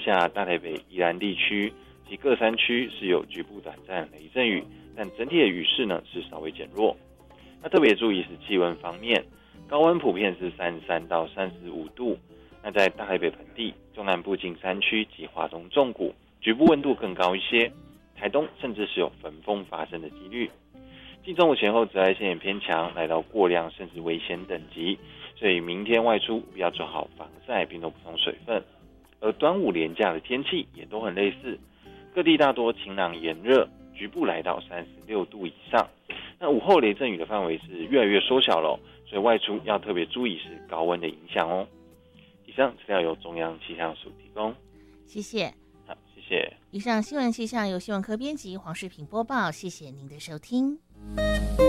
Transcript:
下，大台北、宜兰地区及各山区是有局部短暂雷阵雨，但整体的雨势呢是稍微减弱。那特别注意是气温方面，高温普遍是33到35度。那在大台北盆地、中南部近山区及华东纵谷，局部温度更高一些。台东甚至是有焚风发生的几率。近中午前后紫外线也偏强，来到过量甚至危险等级，所以明天外出要做好防晒，并多补充水分。而端午连假的天气也都很类似，各地大多晴朗炎热，局部来到36度以上。那午后雷阵雨的范围是越来越缩小了，所以外出要特别注意是高温的影响哦。以上资料由中央气象署提供， 谢谢。 好，谢谢。 以上新闻气象由新闻科编辑黄世平播报，谢谢您的收听。